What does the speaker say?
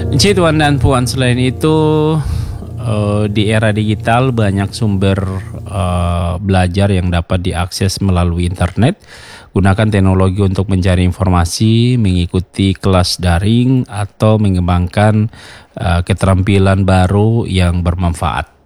Cik Tuan dan Puan, selain itu di era digital banyak sumber belajar yang dapat diakses melalui internet. Gunakan teknologi untuk mencari informasi, mengikuti kelas daring, atau mengembangkan keterampilan baru yang bermanfaat.